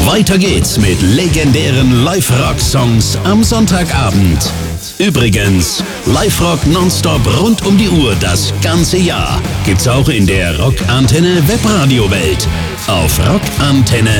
Weiter geht's mit legendären Live-Rock-Songs am Sonntagabend. Übrigens, Live-Rock nonstop rund um die Uhr das ganze Jahr. Gibt's auch in der Rockantenne Webradio-Welt. Auf rockantenne.de.